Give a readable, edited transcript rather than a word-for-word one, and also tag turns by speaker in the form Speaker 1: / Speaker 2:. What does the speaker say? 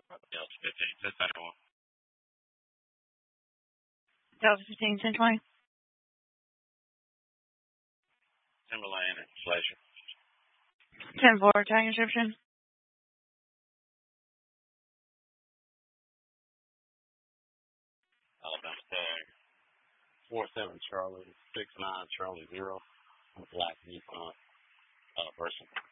Speaker 1: Delta 15, that's Iowa.
Speaker 2: Delta 15, 1020.
Speaker 1: Timberland and Fletcher.
Speaker 2: 10-4, tag description.
Speaker 1: Alabama tag. 47 Charlie, 69 Charlie 0. Black Yukon person.